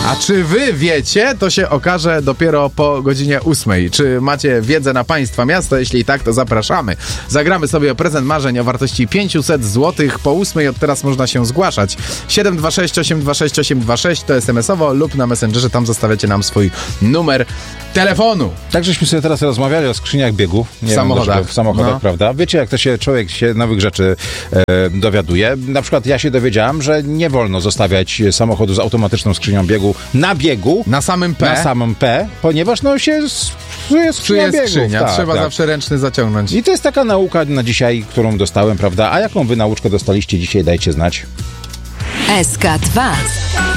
A czy wy wiecie? To się okaże dopiero po godzinie 8. Czy macie wiedzę na państwa miasto? Jeśli tak, to zapraszamy. Zagramy sobie o prezent marzeń o wartości 500 zł. Po 8 od teraz można się zgłaszać. 726 826 826 to SMS-owo lub na Messengerze. Tam zostawiacie nam swój numer telefonu. Tak, żeśmy sobie teraz rozmawiali o skrzyniach biegów. W samochodach. W samochodach, prawda? Wiecie, jak to się człowiek się nowych rzeczy dowiaduje. Na przykład ja się dowiedziałem, że nie wolno zostawiać samochodu z automatyczną skrzynią biegu na biegu. Na samym P. Na samym P, ponieważ się psuje Skrzynia. biegów. Trzeba zawsze ręczny zaciągnąć. I to jest taka nauka na dzisiaj, którą dostałem, prawda? A jaką wy nauczkę dostaliście dzisiaj? Dajcie znać. SK2